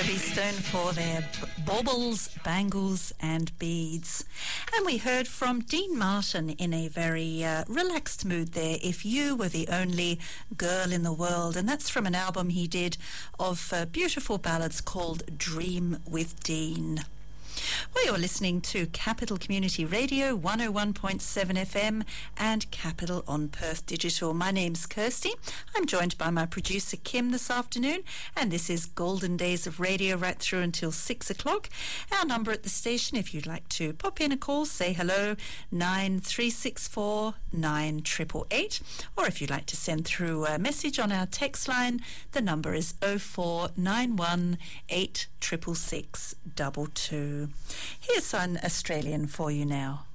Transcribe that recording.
Kirby Stone for their baubles, bangles and beads. And we heard from Dean Martin in a very relaxed mood there, If You Were the Only Girl in the World. And that's from an album he did of beautiful ballads called Dream with Dean. Well, you're listening to Capital Community Radio, 101.7 FM and Capital on Perth Digital. My name's Kirsty. I'm joined by my producer Kim this afternoon, and this is Golden Days of Radio right through until 6 o'clock. Our number at the station, if you'd like to pop in a call, say hello, 9364 9888, or if you'd like to send through a message on our text line, the number is 0491 866 22. Here's an Australian for you now.